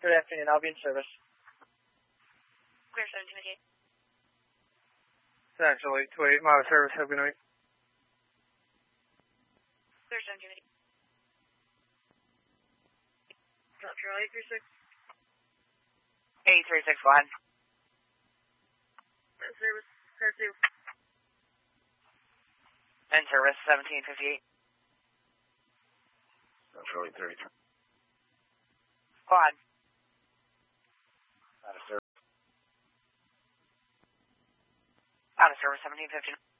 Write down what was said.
Good afternoon. I'll be in service. Clear 1758. Central 828, mild service. Have a good night. Clear 1758. Charlie 36. 8361. Service, car 2. In service 1758. Central 833. Quad. Out of service. Out of service 1759.